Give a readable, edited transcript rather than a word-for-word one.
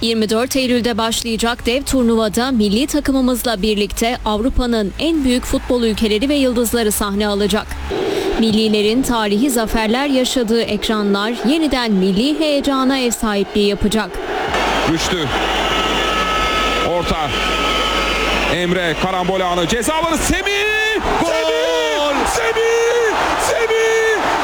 24 Eylül'de başlayacak dev turnuvada milli takımımızla birlikte Avrupa'nın en büyük futbol ülkeleri ve yıldızları sahne alacak. Millilerin tarihi zaferler yaşadığı ekranlar yeniden milli heyecana ev sahipliği yapacak. Güçlü. Orta. Emre karambol anı. Ceza alanı. Semih! Gol! Semih!